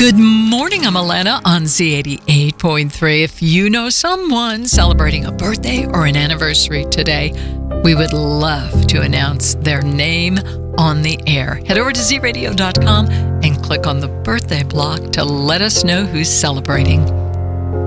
Good morning, I'm Alana on Z88.3. If you know someone celebrating a birthday or an anniversary today, we would love to announce their name on the air. Head over to zradio.com and click on the birthday block to let us know who's celebrating.